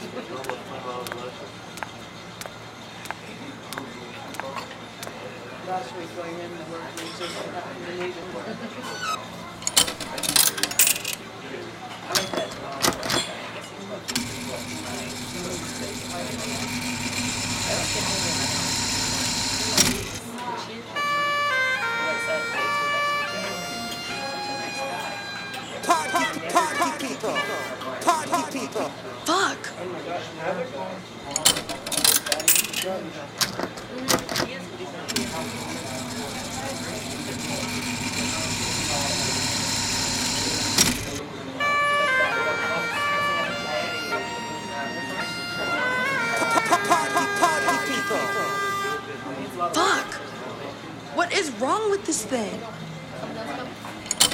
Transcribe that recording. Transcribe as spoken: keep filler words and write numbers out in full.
Last week going in the work, we just happened to need it. I like that. Party, party people, party people. Fuck! Fuck! What is wrong with this thing?